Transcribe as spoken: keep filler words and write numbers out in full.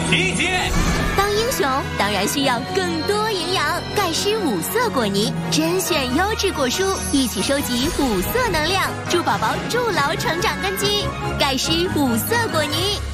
理解。 当英雄当然需要更多营养，钙湿五色果泥，甄选优质果蔬，一起收集五色能量，助宝宝筑牢成长根基。钙湿五色果泥。